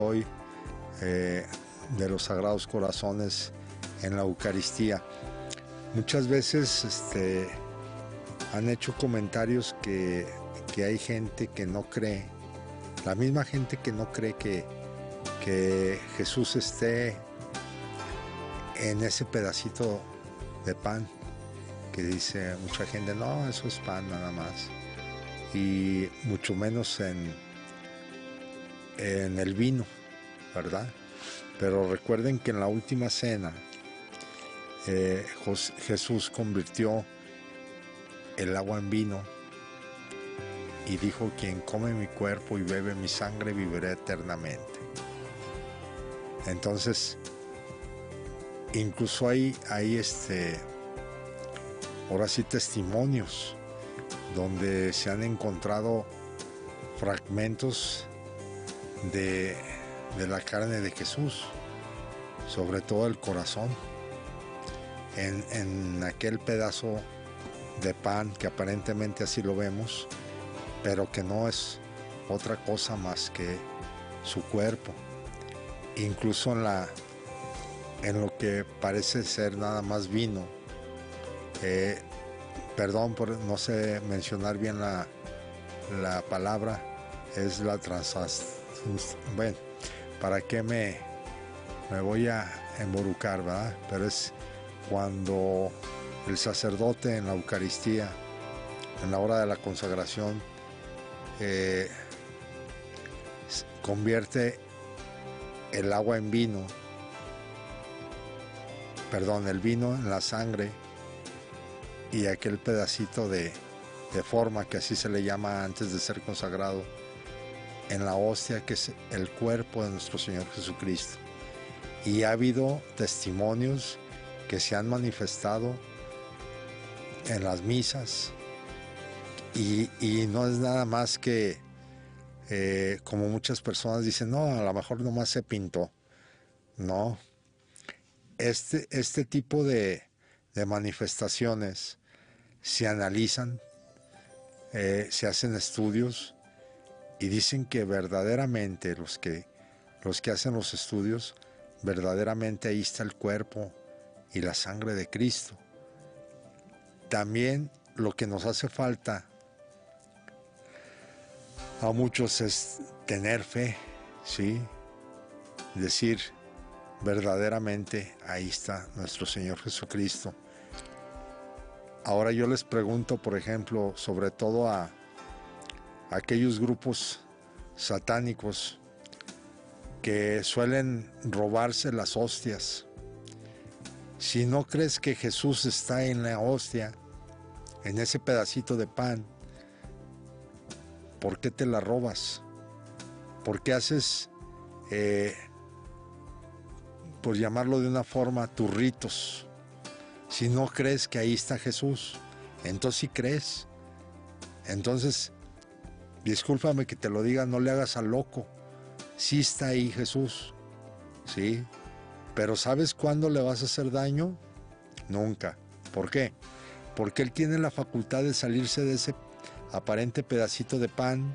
hoy de los Sagrados Corazones en la Eucaristía. Muchas veces han hecho comentarios que hay gente que no cree, la misma gente que no cree que Jesús esté en ese pedacito de pan, que dice mucha gente, no, eso es pan nada más, y mucho menos en el vino, ¿verdad? Pero recuerden que en la última cena Jesús convirtió el agua en vino y dijo, quien come mi cuerpo y bebe mi sangre vivirá eternamente. Entonces, incluso hay ahora sí, testimonios donde se han encontrado fragmentos de la carne de Jesús, sobre todo el corazón, en aquel pedazo de pan que aparentemente así lo vemos, pero que no es otra cosa más que su cuerpo. Incluso en lo que parece ser nada más vino, perdón por no sé mencionar bien la palabra, es la bueno, ¿para qué me voy a emborucar, verdad? Pero es cuando el sacerdote en la Eucaristía, en la hora de la consagración, convierte el agua en vino, perdón, el vino en la sangre, y aquel pedacito de forma, que así se le llama antes de ser consagrado, en la hostia, que es el cuerpo de nuestro Señor Jesucristo. Y ha habido testimonios que se han manifestado en las misas, y no es nada más que como muchas personas dicen, no, a lo mejor nomás se pintó. No, este tipo de manifestaciones se analizan, se hacen estudios, y dicen que verdaderamente los que hacen los estudios, verdaderamente ahí está el cuerpo y la sangre de Cristo. También lo que nos hace falta a muchos es tener fe, ¿sí? Decir, verdaderamente ahí está nuestro Señor Jesucristo. Ahora yo les pregunto, por ejemplo, sobre todo a aquellos grupos satánicos que suelen robarse las hostias. Si no crees que Jesús está en la hostia, en ese pedacito de pan, ¿por qué te la robas? ¿Por qué haces, por llamarlo de una forma, tus ritos? Si no crees que ahí está Jesús, entonces sí crees. Entonces, discúlpame que te lo diga, no le hagas al loco. Sí está ahí Jesús, sí, pero ¿sabes cuándo le vas a hacer daño? Nunca. ¿Por qué? Porque Él tiene la facultad de salirse de ese aparente pedacito de pan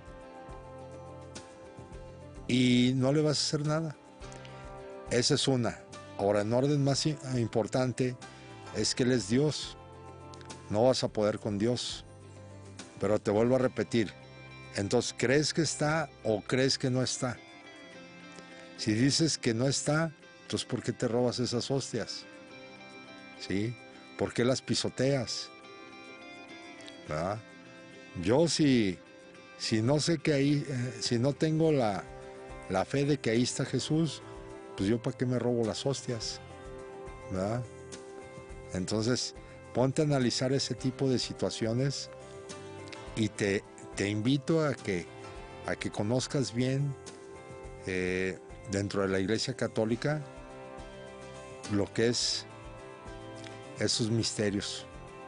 y no le vas a hacer nada. Esa es una. Ahora, en orden más importante, es que Él es Dios. No vas a poder con Dios. Pero te vuelvo a repetir, entonces, ¿crees que está o crees que no está? Si dices que no está, entonces ¿por qué te robas esas hostias? ¿Sí? ¿Por qué las pisoteas? ¿Verdad? Yo si no sé que ahí, si no tengo la fe de que ahí está Jesús, pues yo ¿para qué me robo las hostias? ¿Verdad? Entonces, ponte a analizar ese tipo de situaciones, y te invito a que conozcas bien dentro de la Iglesia Católica lo que es esos misterios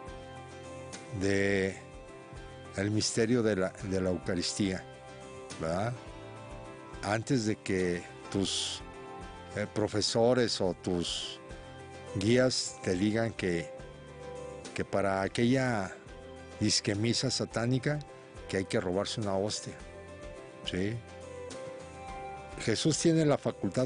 el misterio de la Eucaristía, ¿verdad? Antes de que tus profesores o tus guías te digan que para aquella disque misa satánica que hay que robarse una hostia, ¿sí? Jesús tiene la facultad